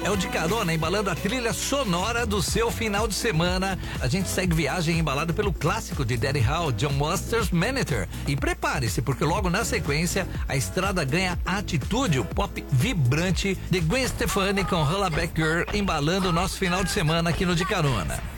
É o De Carona, embalando a trilha sonora do seu final de semana. A gente segue viagem embalado pelo clássico de Daddy Howe, John Monsters Manager. E prepare-se, porque logo na sequência, a estrada ganha atitude, o pop vibrante de Gwen Stefani com Hollaback Girl, embalando o nosso final de semana aqui no De Carona.